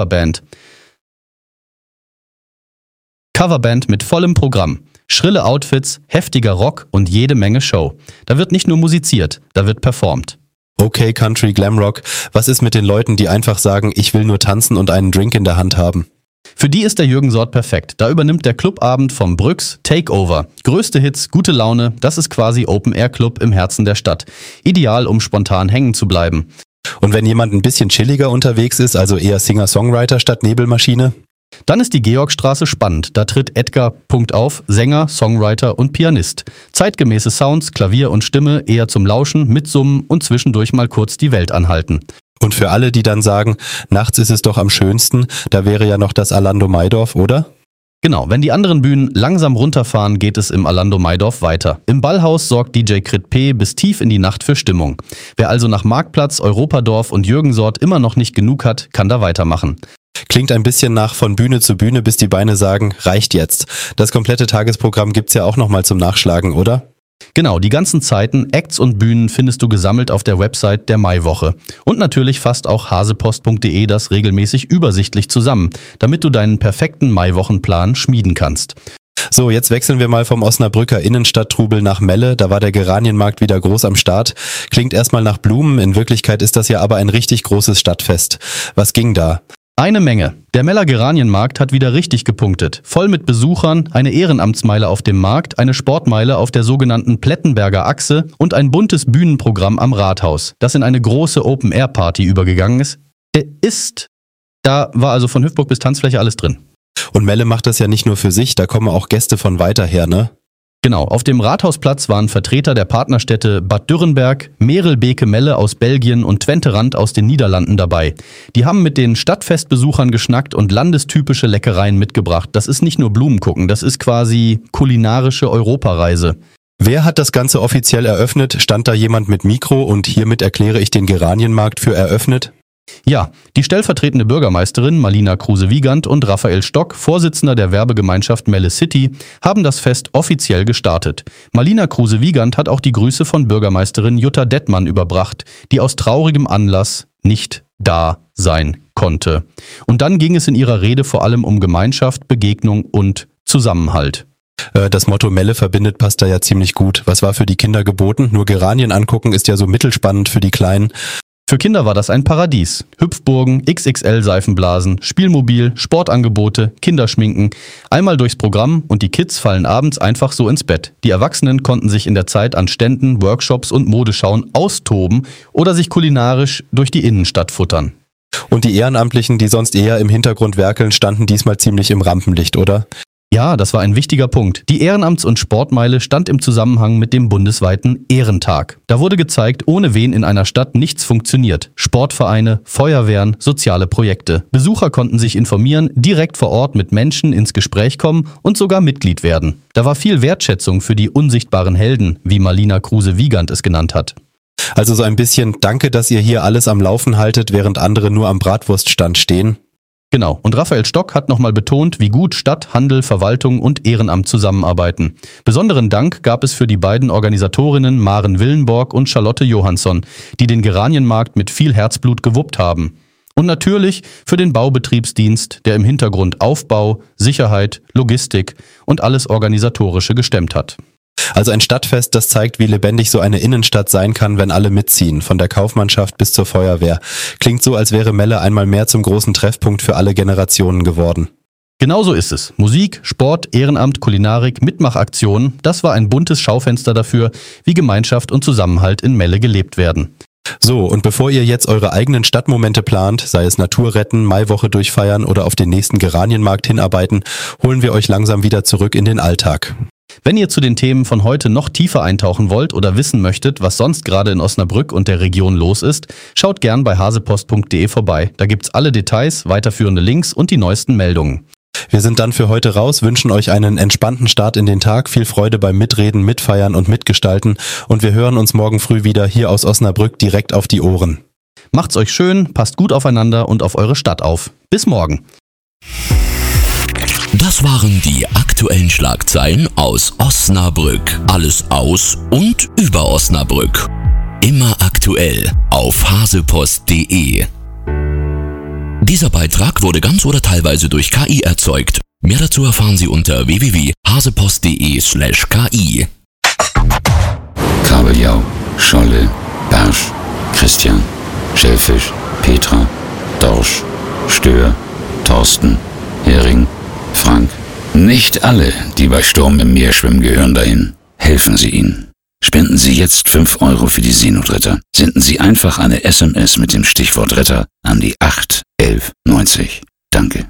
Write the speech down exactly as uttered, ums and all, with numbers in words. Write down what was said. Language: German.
Band. Coverband mit vollem Programm. Schrille Outfits, heftiger Rock und jede Menge Show. Da wird nicht nur musiziert, da wird performt. Okay, Country, Glamrock. Was ist mit den Leuten, die einfach sagen, ich will nur tanzen und einen Drink in der Hand haben? Für die ist der Jürgen Sort perfekt. Da übernimmt der Clubabend vom Brüx Takeover. Größte Hits, gute Laune, das ist quasi Open-Air-Club im Herzen der Stadt. Ideal, um spontan hängen zu bleiben. Und wenn jemand ein bisschen chilliger unterwegs ist, also eher Singer-Songwriter statt Nebelmaschine? Dann ist die Georgstraße spannend. Da tritt Edgar Punkt auf, Sänger, Songwriter und Pianist. Zeitgemäße Sounds, Klavier und Stimme, eher zum Lauschen, Mitsummen und zwischendurch mal kurz die Welt anhalten. Und für alle, die dann sagen, nachts ist es doch am schönsten, da wäre ja noch das Alando Maidorf, oder? Genau, wenn die anderen Bühnen langsam runterfahren, geht es im Alando Maidorf weiter. Im Ballhaus sorgt D J Crit P bis tief in die Nacht für Stimmung. Wer also nach Marktplatz, Europadorf und Jürgen Sort immer noch nicht genug hat, kann da weitermachen. Klingt ein bisschen nach von Bühne zu Bühne, bis die Beine sagen, reicht jetzt. Das komplette Tagesprogramm gibt's ja auch nochmal zum Nachschlagen, oder? Genau, die ganzen Zeiten, Acts und Bühnen findest du gesammelt auf der Website der Maiwoche. Und natürlich fasst auch hasepost punkt de das regelmäßig übersichtlich zusammen, damit du deinen perfekten Maiwochenplan schmieden kannst. So, jetzt wechseln wir mal vom Osnabrücker Innenstadttrubel nach Melle. Da war der Geranienmarkt wieder groß am Start. Klingt erstmal nach Blumen, in Wirklichkeit ist das ja aber ein richtig großes Stadtfest. Was ging da? Eine Menge. Der Meller Geranienmarkt hat wieder richtig gepunktet. Voll mit Besuchern, eine Ehrenamtsmeile auf dem Markt, eine Sportmeile auf der sogenannten Plettenberger Achse und ein buntes Bühnenprogramm am Rathaus, das in eine große Open-Air-Party übergegangen ist. Der ist. Da war also von Hüpfburg bis Tanzfläche alles drin. Und Melle macht das ja nicht nur für sich, da kommen auch Gäste von weiter her, ne? Genau, auf dem Rathausplatz waren Vertreter der Partnerstädte Bad Dürrenberg, Merelbeke Melle aus Belgien und Twente Rand aus den Niederlanden dabei. Die haben mit den Stadtfestbesuchern geschnackt und landestypische Leckereien mitgebracht. Das ist nicht nur Blumengucken, das ist quasi kulinarische Europareise. Wer hat das Ganze offiziell eröffnet? Stand da jemand mit Mikro und hiermit erkläre ich den Geranienmarkt für eröffnet? Ja, die stellvertretende Bürgermeisterin Malina Kruse-Wiegand und Raphael Stock, Vorsitzender der Werbegemeinschaft Melle City, haben das Fest offiziell gestartet. Malina Kruse-Wiegand hat auch die Grüße von Bürgermeisterin Jutta Dettmann überbracht, die aus traurigem Anlass nicht da sein konnte. Und dann ging es in ihrer Rede vor allem um Gemeinschaft, Begegnung und Zusammenhalt. Das Motto Melle verbindet passt da ja ziemlich gut. Was war für die Kinder geboten? Nur Geranien angucken ist ja so mittelspannend für die Kleinen. Für Kinder war das ein Paradies. Hüpfburgen, X X L-Seifenblasen, Spielmobil, Sportangebote, Kinderschminken. Einmal durchs Programm und die Kids fallen abends einfach so ins Bett. Die Erwachsenen konnten sich in der Zeit an Ständen, Workshops und Modeschauen austoben oder sich kulinarisch durch die Innenstadt futtern. Und die Ehrenamtlichen, die sonst eher im Hintergrund werkeln, standen diesmal ziemlich im Rampenlicht, oder? Ja, das war ein wichtiger Punkt. Die Ehrenamts- und Sportmeile stand im Zusammenhang mit dem bundesweiten Ehrentag. Da wurde gezeigt, ohne wen in einer Stadt nichts funktioniert. Sportvereine, Feuerwehren, soziale Projekte. Besucher konnten sich informieren, direkt vor Ort mit Menschen ins Gespräch kommen und sogar Mitglied werden. Da war viel Wertschätzung für die unsichtbaren Helden, wie Malina Kruse-Wiegand es genannt hat. Also so ein bisschen Danke, dass ihr hier alles am Laufen haltet, während andere nur am Bratwurststand stehen. Genau, und Raphael Stock hat nochmal betont, wie gut Stadt, Handel, Verwaltung und Ehrenamt zusammenarbeiten. Besonderen Dank gab es für die beiden Organisatorinnen Maren Willenborg und Charlotte Johansson, die den Geranienmarkt mit viel Herzblut gewuppt haben. Und natürlich für den Baubetriebsdienst, der im Hintergrund Aufbau, Sicherheit, Logistik und alles Organisatorische gestemmt hat. Also ein Stadtfest, das zeigt, wie lebendig so eine Innenstadt sein kann, wenn alle mitziehen, von der Kaufmannschaft bis zur Feuerwehr. Klingt so, als wäre Melle einmal mehr zum großen Treffpunkt für alle Generationen geworden. Genau so ist es. Musik, Sport, Ehrenamt, Kulinarik, Mitmachaktionen, das war ein buntes Schaufenster dafür, wie Gemeinschaft und Zusammenhalt in Melle gelebt werden. So, und bevor ihr jetzt eure eigenen Stadtmomente plant, sei es Natur retten, Maiwoche durchfeiern oder auf den nächsten Geranienmarkt hinarbeiten, holen wir euch langsam wieder zurück in den Alltag. Wenn ihr zu den Themen von heute noch tiefer eintauchen wollt oder wissen möchtet, was sonst gerade in Osnabrück und der Region los ist, schaut gern bei hasepost punkt de vorbei. Da gibt's alle Details, weiterführende Links und die neuesten Meldungen. Wir sind dann für heute raus, wünschen euch einen entspannten Start in den Tag, viel Freude beim Mitreden, Mitfeiern und Mitgestalten und wir hören uns morgen früh wieder hier aus Osnabrück direkt auf die Ohren. Macht's euch schön, passt gut aufeinander und auf eure Stadt auf. Bis morgen. Das waren die aktuellen Schlagzeilen aus Osnabrück. Alles aus und über Osnabrück. Immer aktuell auf hasepost punkt de. Dieser Beitrag wurde ganz oder teilweise durch K I erzeugt. Mehr dazu erfahren Sie unter w w w punkt hasepost punkt de slash k i. Kabeljau, Scholle, Barsch, Christian, Schellfisch, Petra, Dorsch, Stör, Thorsten, Hering, Frank. Nicht alle, die bei Sturm im Meer schwimmen, gehören dahin. Helfen Sie ihnen. Spenden Sie jetzt fünf Euro für die Seenotretter. Senden Sie einfach eine S M S mit dem Stichwort Retter an die acht elf neunzig. Danke.